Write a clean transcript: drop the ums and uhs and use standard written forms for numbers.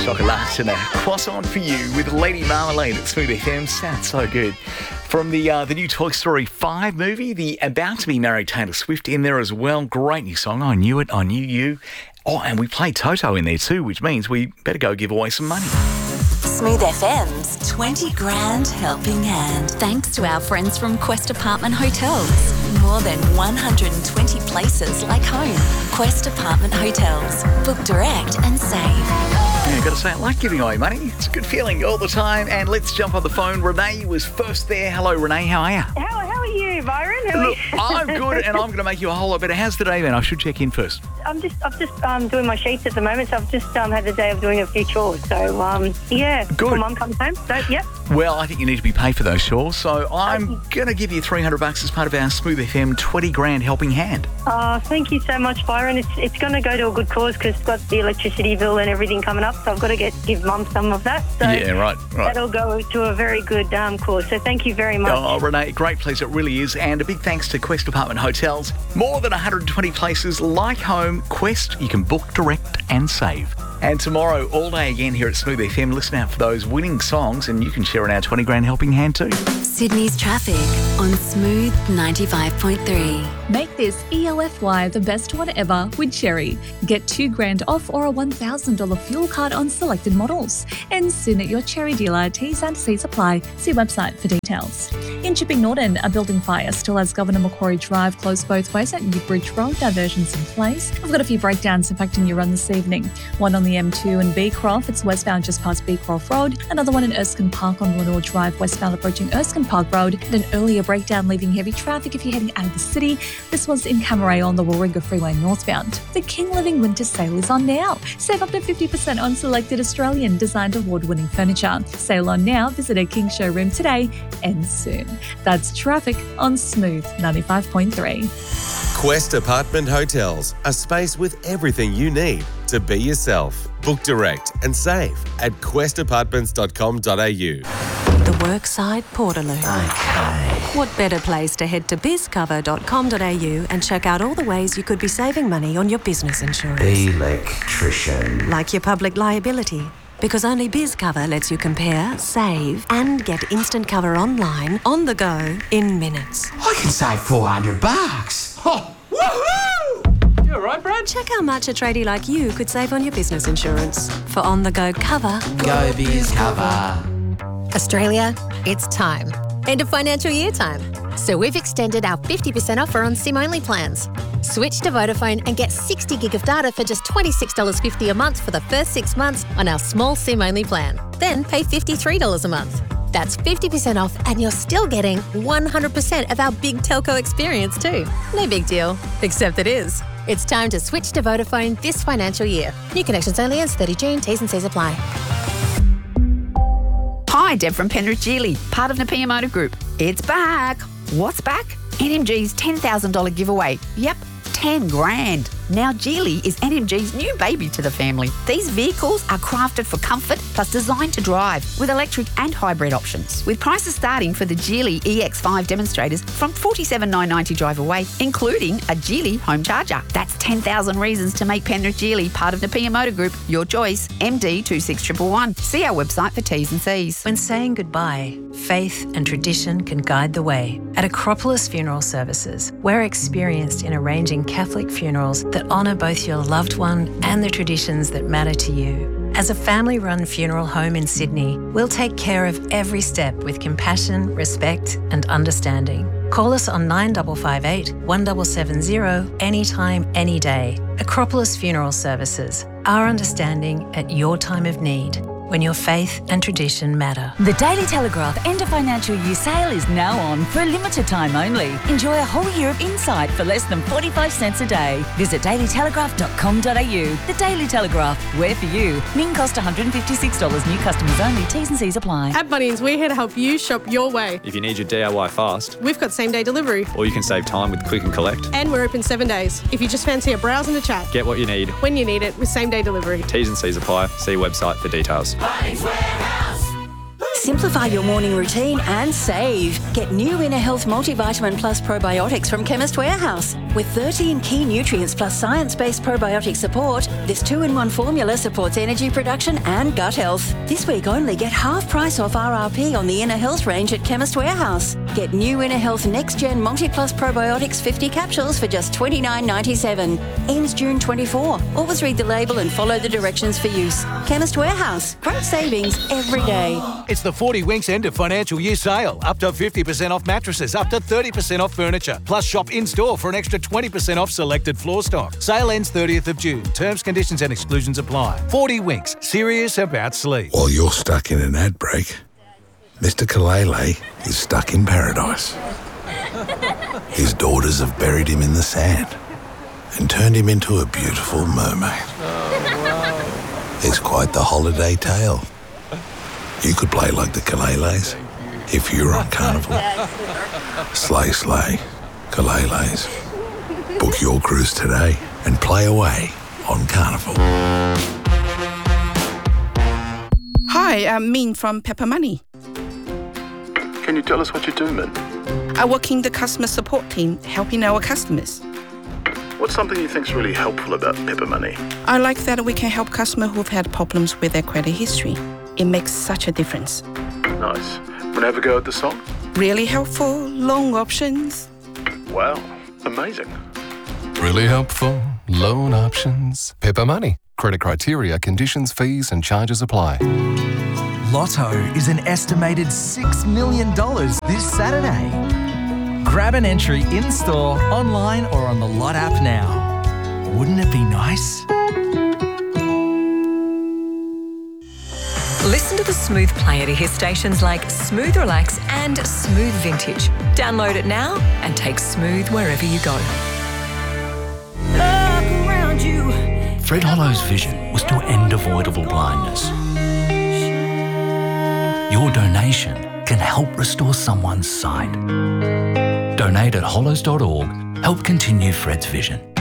Chocolat and a croissant for you with Lady Marmalade at Smooth FM. Sounds so good. From the new Toy Story 5 movie, the about to be married Taylor Swift in there as well. Great new song. I Knew It, I Knew You. Oh, and we played Toto in there too, which means we better go give away some money. Smooth FM's 20 grand helping hand. Thanks to our friends from Quest Apartment Hotels. More than 120 places like home. Quest Apartment Hotels. Book direct and save. Yeah, got to say, I like giving away money. It's a good feeling all the time. And let's jump on the phone. Renee was first there. Hello, Renee. How are you? How are you, Byron? Look, I'm good, and I'm going to make you a whole lot better. How's the day, then? I should check in first. I'm just doing my sheets at the moment, so I've just had the day of doing a few chores. So, yeah. Good. My mum comes home, so, yep. Well, I think you need to be paid for those chores, so I'm going to give you $300 as part of our Smooth FM 20 grand helping hand. Thank you so much, Byron. It's going to go to a good cause because I've got the electricity bill and everything coming up, so I've got to give Mum some of that. So yeah, right. That'll go to a very good cause, so thank you very much. Oh, Renee, great place it really is, and a big thanks to Quest Apartment Hotels. More than 120 places like home. Quest, you can book direct and save. And tomorrow, all day again here at Smooth FM, listen out for those winning songs and you can share in our 20 grand helping hand too. Sydney's traffic on Smooth 95.3. Make this EOFY the best one ever with Cherry. Get $2 grand off or a $1,000 fuel card on selected models. And soon at your Cherry dealer, T's and C's apply. See website for details. In Chipping Norton, a building fire still has Governor Macquarie Drive closed both ways at Newbridge Road, diversions in place. I've got a few breakdowns affecting your run this evening. One on the M2 in Beecroft, it's westbound just past Beecroft Road. Another one in Erskine Park on Lenore Drive, westbound approaching Erskine Park Road. And an earlier breakdown leaving heavy traffic if you're heading out of the city. This was in Camaray on the Warringah Freeway northbound. The King Living Winter Sale is on now. Save up to 50% on selected Australian designed award-winning furniture. Sale on now. Visit a King showroom today and soon. That's traffic on Smooth 95.3. Quest Apartment Hotels, a space with everything you need to be yourself. Book direct and save at questapartments.com.au. The Workside Portaloo. Okay. What better place to head to bizcover.com.au and check out all the ways you could be saving money on your business insurance. Electrician. Like your public liability. Because only BizCover lets you compare, save, and get instant cover online, on the go, in minutes. I can save $400. Oh, woohoo! You all right, Brad? Check how much a tradie like you could save on your business insurance. For on-the-go cover, go BizCover. Australia, it's time. End of financial year time. So we've extended our 50% offer on SIM-only plans. Switch to Vodafone and get 60 gig of data for just $26.50 a month for the first 6 months on our small SIM-only plan. Then pay $53 a month. That's 50% off and you're still getting 100% of our big telco experience too. No big deal, except it is. It's time to switch to Vodafone this financial year. New connections only ends 30 June. T's and C's apply. Hi, Deb from Penrith Geely, part of Napier Motor Group. It's back. What's back? NMG's $10,000 giveaway. Yep, 10 grand. Now Geely is NMG's new baby to the family. These vehicles are crafted for comfort plus designed to drive with electric and hybrid options. With prices starting for the Geely EX5 demonstrators from $47,990 drive away, including a Geely home charger. That's 10,000 reasons to make Penrith Geely part of Napier Motor Group. Your choice, MD 26111. See our website for T's and C's. When saying goodbye, faith and tradition can guide the way. At Acropolis Funeral Services, we're experienced in arranging Catholic funerals that honour both your loved one and the traditions that matter to you. As a family-run funeral home in Sydney, we'll take care of every step with compassion, respect and understanding. Call us on 9558 1770 anytime, any day. Acropolis Funeral Services, our understanding at your time of need. When your faith and tradition matter. The Daily Telegraph end of financial year sale is now on for a limited time only. Enjoy a whole year of insight for less than 45 cents a day. Visit dailytelegraph.com.au. The Daily Telegraph, we're for you. Min cost $156. New customers only. T's and C's apply. At Bunnings, we're here to help you shop your way. If you need your DIY fast, we've got same-day delivery. Or you can save time with Click and Collect. And we're open 7 days. If you just fancy a browse and a chat, get what you need when you need it with same-day delivery. T's and C's apply. See website for details. Simplify your morning routine and save. Get new Inner Health Multivitamin Plus Probiotics from Chemist Warehouse. With 13 key nutrients plus science-based probiotic support, this 2-in-1 formula supports energy production and gut health. This week only, get half price off RRP on the Inner Health range at Chemist Warehouse. Get new Inner Health Next Gen Multi Plus Probiotics 50 capsules for just $29.97. Ends June 24. Always read the label and follow the directions for use. Chemist Warehouse. Great savings every day. It's the 40 Winks end of financial year sale. Up to 50% off mattresses, up to 30% off furniture. Plus shop in-store for an extra 20% off selected floor stock. Sale ends 30th of June. Terms, conditions and exclusions apply. 40 Winks. Serious about sleep. While you're stuck in an ad break, Mr. Kalele is stuck in paradise. His daughters have buried him in the sand and turned him into a beautiful mermaid. It's quite the holiday tale. You could play like the Kaleles if you were on Carnival. Slay, slay, Kaleles. Book your cruise today and play away on Carnival. Hi, I'm Min from Pepper Money. Can you tell us what you do, Min? I work in the customer support team, helping our customers. What's something you think's really helpful about Pepper Money? I like that we can help customers who've had problems with their credit history. It makes such a difference. Nice. Want to have a go at the song? Really helpful, long options. Wow, amazing. Really helpful, loan options. Pepper Money. Credit criteria, conditions, fees and charges apply. Lotto is an estimated $6 million this Saturday. Grab an entry in-store, online or on the Lot app now. Wouldn't it be nice? Listen to the Smooth player to hear stations like Smooth Relax and Smooth Vintage. Download it now and take Smooth wherever you go. Look around you. Fred Hollow's vision was to end avoidable blindness. Your donation can help restore someone's sight. Donate at hollows.org. Help continue Fred's vision.